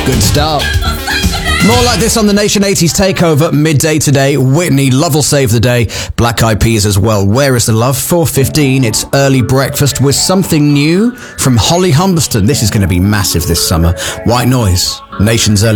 Good start. More like this on the Nation 80s Takeover, midday today. Whitney, Love Will Save the Day. Black Eyed Peas as well. Where is the Love? 4:15. It's early breakfast with something new from Holly Humberston. This is going to be massive this summer. White Noise, Nation's early